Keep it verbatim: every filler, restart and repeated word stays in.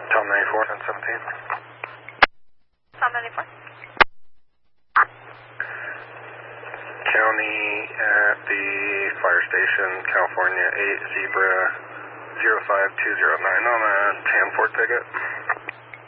Tom ninety-four, ten seventeen. Tom ninety-four. County at the fire station, California, eight Zebra zero five two zero nine on a tan Ford ticket.